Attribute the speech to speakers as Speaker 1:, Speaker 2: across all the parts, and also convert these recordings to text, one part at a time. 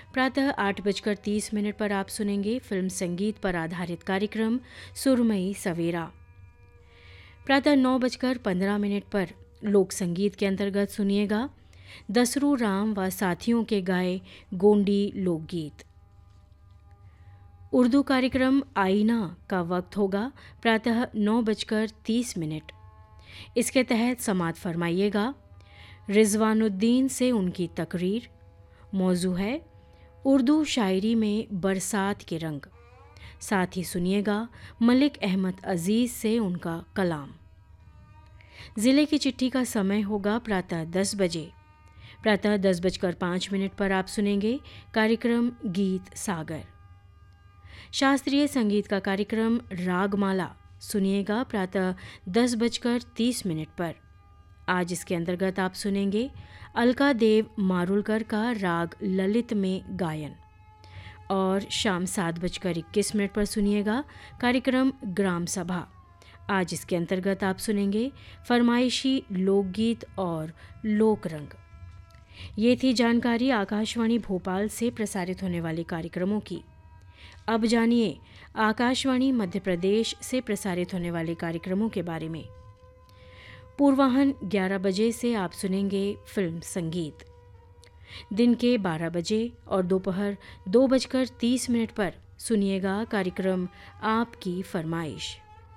Speaker 1: प्रातः 8:30 पर आप सुनेंगे फिल्म संगीत पर आधारित कार्यक्रम सुरमई सवेरा। प्रातः 9:15 पर लोक संगीत के अंतर्गत सुनिएगा दसरू राम व साथियों के गाए गोंडी लोकगीत। उर्दू कार्यक्रम आईना का वक्त होगा प्रातः 9:30। इसके तहत समाअत फरमाइएगा रिजवानुद्दीन से उनकी तकरीर। मौजू है उर्दू शायरी में बरसात के रंग। साथ ही सुनिएगा मलिक अहमद अजीज से उनका कलाम। ज़िले की चिट्ठी का समय होगा प्रातः 10 बजे। प्रातः 10:05 पर आप सुनेंगे कार्यक्रम गीत सागर। शास्त्रीय संगीत का कार्यक्रम रागमाला सुनिएगा प्रातः 10:30 पर। आज इसके अंतर्गत आप सुनेंगे अलका देव मारुलकर का राग ललित में गायन। और शाम 7:21 पर सुनिएगा कार्यक्रम ग्राम सभा। आज इसके अंतर्गत आप सुनेंगे फरमाइशी लोकगीत और लोकरंग। ये थी जानकारी आकाशवाणी भोपाल से प्रसारित होने वाले कार्यक्रमों की। अब जानिए आकाशवाणी मध्य प्रदेश से प्रसारित होने वाले कार्यक्रमों के बारे में। पूर्वाह्न 11 बजे से आप सुनेंगे फिल्म संगीत। दिन के 12 बजे और दोपहर 2:30 पर सुनिएगा कार्यक्रम आपकी फरमाइश।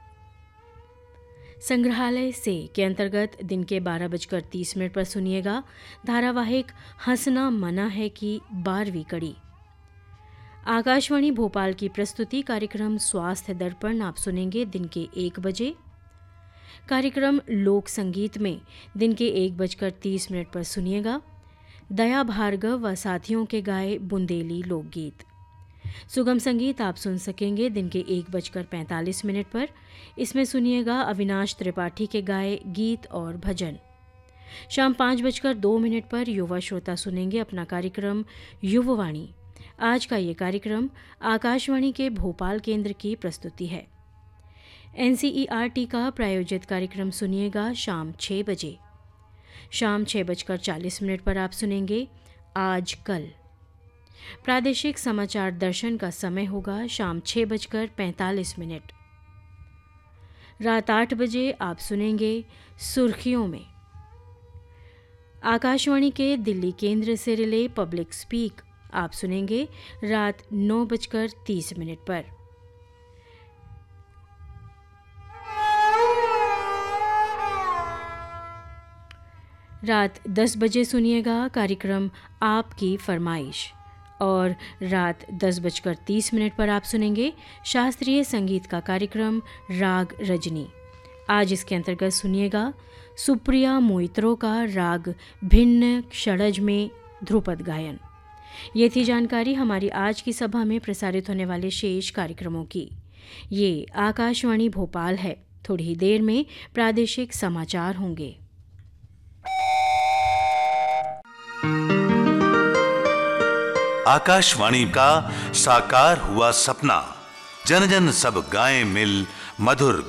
Speaker 1: संग्रहालय से के अंतर्गत दिन के 12:30 पर सुनिएगा धारावाहिक हंसना मना है की 12वीं कड़ी। आकाशवाणी भोपाल की प्रस्तुति कार्यक्रम स्वास्थ्य दर्पण आप सुनेंगे दिन के 1 बजे। कार्यक्रम लोक संगीत में दिन के 1:30 पर सुनिएगा दया भार्गव व साथियों के गाए बुंदेली लोकगीत। सुगम संगीत आप सुन सकेंगे दिन के 1:45 पर। इसमें सुनिएगा अविनाश त्रिपाठी के गाए गीत और भजन। शाम 5:02 पर युवा श्रोता सुनेंगे अपना कार्यक्रम युववाणी। आज का ये कार्यक्रम आकाशवाणी के भोपाल केंद्र की प्रस्तुति है। एनसीईआरटी का प्रायोजित कार्यक्रम सुनिएगा शाम 6 बजे। शाम 6:40 पर आप सुनेंगे आज कल। प्रादेशिक समाचार दर्शन का समय होगा शाम 6:45। रात 8 बजे आप सुनेंगे सुर्खियों में। आकाशवाणी के दिल्ली केंद्र से रिले पब्लिक स्पीक आप सुनेंगे रात 9:30 पर। रात 10 बजे सुनिएगा कार्यक्रम आपकी फरमाइश। और रात 10:30 पर आप सुनेंगे शास्त्रीय संगीत का कार्यक्रम राग रजनी। आज इसके अंतर्गत सुनिएगा सुप्रिया मोइत्रो का राग भिन्न षडज में ध्रुपद गायन। ये थी जानकारी हमारी आज की सभा में प्रसारित होने वाले शेष कार्यक्रमों की। ये आकाशवाणी भोपाल है। थोड़ी ही देर में प्रादेशिक समाचार होंगे।
Speaker 2: आकाशवाणी का साकार हुआ सपना, जन जन सब गाएं मिल मधुर